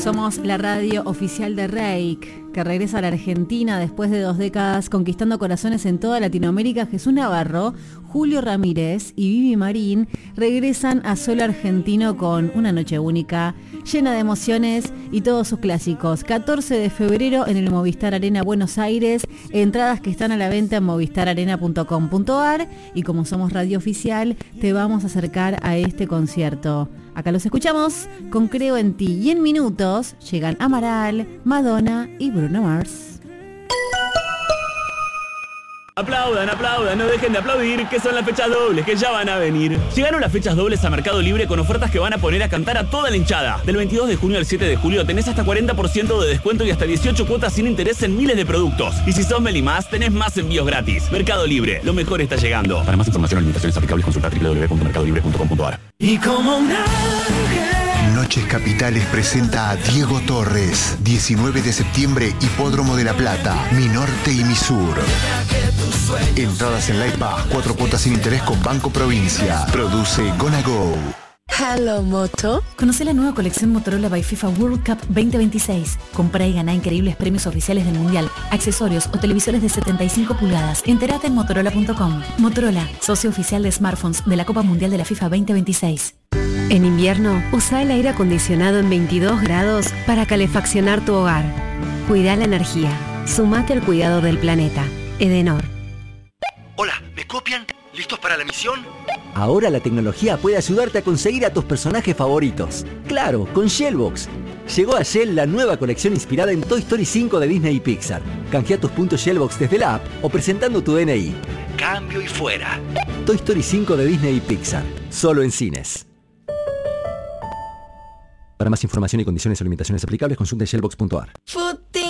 Somos la radio oficial de Reik, que regresa a la Argentina después de 2 décadas conquistando corazones en toda Latinoamérica. Jesús Navarro, Julio Ramírez y Vivi Marín regresan a suelo argentino con una noche única, llena de emociones y todos sus clásicos. 14 de febrero en el Movistar Arena Buenos Aires, entradas que están a la venta en movistararena.com.ar, y como somos radio oficial, te vamos a acercar a este concierto. Acá los escuchamos con Creo en Ti, y en minutos llegan Amaral, Madonna y Bruno Mars. Aplaudan, aplaudan, no dejen de aplaudir, que son las fechas dobles, que ya van a venir. Llegaron las fechas dobles a Mercado Libre con ofertas que van a poner a cantar a toda la hinchada. Del 22 de junio al 7 de julio tenés hasta 40% de descuento y hasta 18 cuotas sin interés en miles de productos. Y si sos Melimás, tenés más envíos gratis. Mercado Libre, lo mejor está llegando. Para más información o limitaciones aplicables, consulta www.mercadolibre.com.ar. Y como un ángel. Noches Capitales presenta a Diego Torres. 19 de septiembre, Hipódromo de La Plata, Mi Norte y Mi Sur. Entradas en Live Pass, 4 cuotas sin interés con Banco Provincia. Produce Gonna Go. Hello Moto. Conoce la nueva colección Motorola by FIFA World Cup 2026. Comprá y ganá increíbles premios oficiales del Mundial, accesorios o televisores de 75 pulgadas. Entérate en motorola.com. Motorola, socio oficial de smartphones de la Copa Mundial de la FIFA 2026. En invierno, usa el aire acondicionado en 22 grados para calefaccionar tu hogar. Cuida la energía. Sumate al cuidado del planeta. Edenor. Hola, ¿me copian? ¿Listos para la misión? Ahora la tecnología puede ayudarte a conseguir a tus personajes favoritos. ¡Claro, con Shellbox! Llegó a Shell la nueva colección inspirada en Toy Story 5 de Disney y Pixar. Canjea tus puntos Shellbox desde la app o presentando tu DNI. Cambio y fuera. Toy Story 5 de Disney y Pixar. Solo en cines. Para más información y condiciones o limitaciones aplicables, consulta shellbox.ar.